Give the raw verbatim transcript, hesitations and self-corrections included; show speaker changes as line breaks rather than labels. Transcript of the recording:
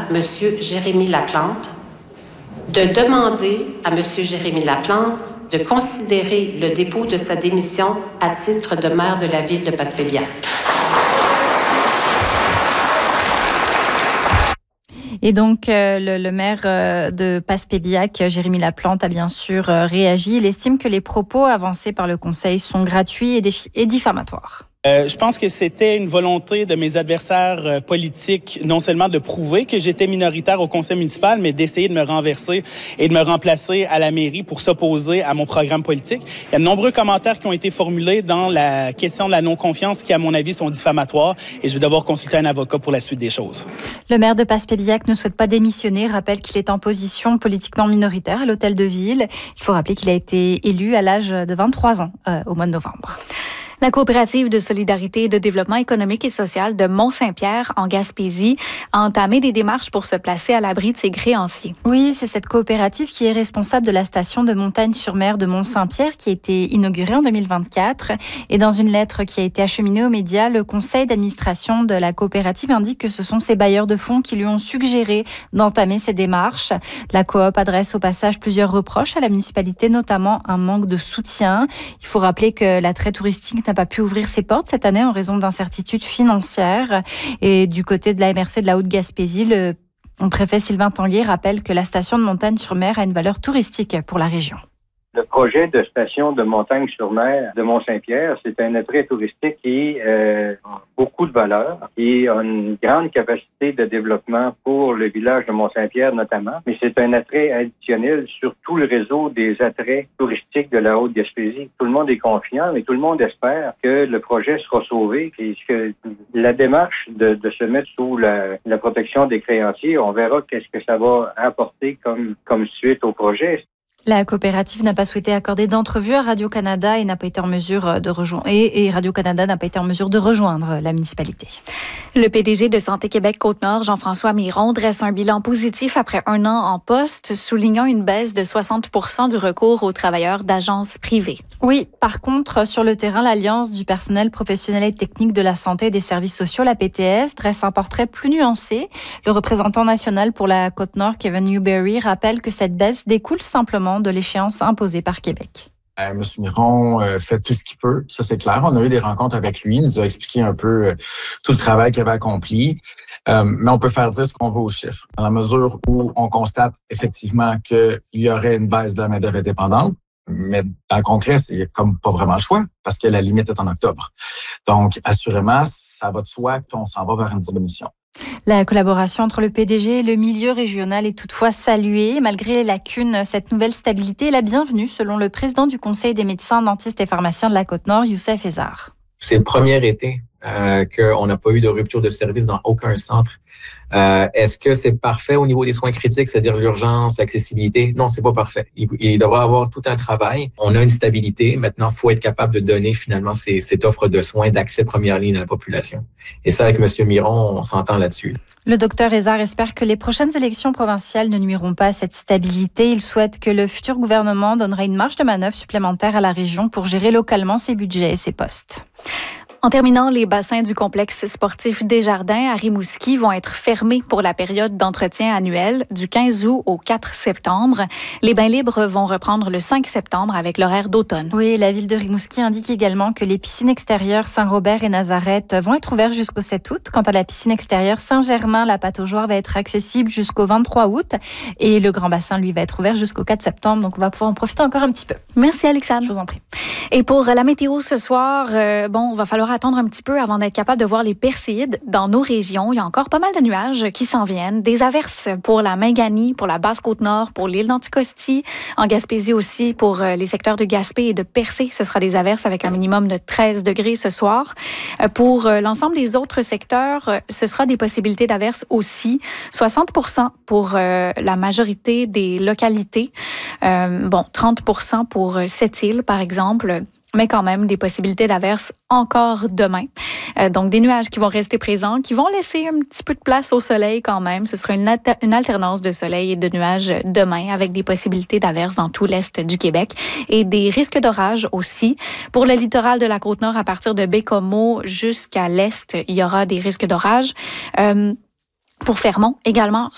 M. Jérémy Laplante de demander à M. Jérémy Laplante de considérer le dépôt de sa démission à titre de maire de la ville de Passepébiac.
Et donc, euh, le, le maire euh, de Passepébiac, Jérémy Laplante, a bien sûr euh, réagi. Il estime que les propos avancés par le Conseil sont gratuits et, défi- et diffamatoires.
Euh, je pense que c'était une volonté de mes adversaires euh, politiques, non seulement de prouver que j'étais minoritaire au conseil municipal, mais d'essayer de me renverser et de me remplacer à la mairie pour s'opposer à mon programme politique. Il y a de nombreux commentaires qui ont été formulés dans la question de la non-confiance qui, à mon avis, sont diffamatoires et je vais devoir consulter un avocat pour la suite des choses.
Le maire de Passepébiac ne souhaite pas démissionner, rappelle qu'il est en position politiquement minoritaire à l'hôtel de ville. Il faut rappeler qu'il a été élu à l'âge de vingt-trois ans euh, au mois de novembre.
La coopérative de solidarité et de développement économique et social de Mont-Saint-Pierre, en Gaspésie, a entamé des démarches pour se placer à l'abri de ses créanciers.
Oui, c'est cette coopérative qui est responsable de la station de Montagne-sur-Mer de Mont-Saint-Pierre qui a été inaugurée en deux mille vingt-quatre. Et dans une lettre qui a été acheminée aux médias, le conseil d'administration de la coopérative indique que ce sont ses bailleurs de fonds qui lui ont suggéré d'entamer ces démarches. La coop adresse au passage plusieurs reproches à la municipalité, notamment un manque de soutien. Il faut rappeler que l'attrait touristique n'a pas pu ouvrir ses portes cette année en raison d'incertitudes financières. Et du côté de la M R C de la Haute-Gaspésie, le préfet Sylvain Tanguay rappelle que la station de Montagne-sur-Mer a une valeur touristique pour la région.
Le projet de station de Montagne-sur-Mer de Mont-Saint-Pierre, c'est un attrait touristique qui euh, a beaucoup de valeur, qui a une grande capacité de développement pour le village de Mont-Saint-Pierre notamment, mais c'est un attrait additionnel sur tout le réseau des attraits touristiques de la Haute-Gaspésie. Tout le monde est confiant, mais tout le monde espère que le projet sera sauvé, et que la démarche de, de se mettre sous la, la protection des créanciers, on verra qu'est-ce que ça va apporter comme, comme suite au projet.
La coopérative n'a pas souhaité accorder d'entrevue à Radio-Canada et n'a pas été en mesure de rejoindre et, et Radio-Canada n'a pas été en mesure de rejoindre la municipalité.
Le P D G de Santé Québec Côte-Nord, Jean-François Miron, dresse un bilan positif après un an en poste, soulignant une baisse de soixante pour cent du recours aux travailleurs d'agences privées.
Oui, par contre, sur le terrain, l'Alliance du personnel professionnel et technique de la santé et des services sociaux, la P T S, dresse un portrait plus nuancé. Le représentant national pour la Côte-Nord, Kevin Newberry, rappelle que cette baisse découle simplement de l'échéance imposée par Québec.
Euh, M. Miron euh, fait tout ce qu'il peut, ça c'est clair. On a eu des rencontres avec lui, il nous a expliqué un peu euh, tout le travail qu'il avait accompli. Euh, mais on peut faire dire ce qu'on veut aux chiffres. Dans la mesure où on constate effectivement qu'il y aurait une baisse de la main-d'œuvre indépendante, mais dans le concret, c'est comme pas vraiment le choix parce que la limite est en octobre. Donc, assurément, ça va de soi qu'on s'en va vers une diminution.
La collaboration entre le P D G et le milieu régional est toutefois saluée. Malgré les lacunes, cette nouvelle stabilité est la bienvenue, selon le président du Conseil des médecins, dentistes et pharmaciens de la Côte-Nord, Youssef Ezar.
C'est le premier été euh, qu'on n'a pas eu de rupture de service dans aucun centre. Euh, est-ce que c'est parfait au niveau des soins critiques, c'est-à-dire l'urgence, l'accessibilité? Non, c'est pas parfait. Il, il devra avoir tout un travail. On a une stabilité. Maintenant, il faut être capable de donner finalement ces, cette offre de soins d'accès première ligne à la population. Et ça, avec M. Miron, on s'entend là-dessus.
Le docteur Ezar espère que les prochaines élections provinciales ne nuiront pas à cette stabilité. Il souhaite que le futur gouvernement donnera une marge de manœuvre supplémentaire à la région pour gérer localement ses budgets et ses postes.
En terminant, les bassins du complexe sportif Desjardins à Rimouski vont être fermés pour la période d'entretien annuel du quinze août au quatre septembre. Les bains libres vont reprendre le cinq septembre avec l'horaire d'automne.
Oui, la ville de Rimouski indique également que les piscines extérieures Saint-Robert et Nazareth vont être ouvertes jusqu'au sept août. Quant à la piscine extérieure Saint-Germain, la pataugeoire va être accessible jusqu'au vingt-trois août et le grand bassin, lui, va être ouvert jusqu'au quatre septembre. Donc, on va pouvoir en profiter encore un petit peu.
Merci, Alexandre.
Je vous en prie.
Et pour la météo ce soir, euh, bon, il va falloir attendre un petit peu avant d'être capable de voir les Perséides dans nos régions. Il y a encore pas mal de nuages qui s'en viennent. Des averses pour la Mingani, pour la Basse-Côte-Nord, pour l'île d'Anticosti, en Gaspésie aussi, pour les secteurs de Gaspé et de Percé. Ce sera des averses avec un minimum de treize degrés ce soir. Pour l'ensemble des autres secteurs, ce sera des possibilités d'averses aussi. soixante pour cent pour la majorité des localités. Euh, bon, trente pour cent pour Sept-Îles, par exemple. Mais quand même des possibilités d'averses encore demain. Euh, donc, des nuages qui vont rester présents, qui vont laisser un petit peu de place au soleil quand même. Ce sera une, alter- une alternance de soleil et de nuages demain avec des possibilités d'averses dans tout l'est du Québec et des risques d'orage aussi. Pour le littoral de la Côte-Nord, à partir de Baie-Comeau jusqu'à l'est, il y aura des risques d'orage. Euh, Pour Fermont, également,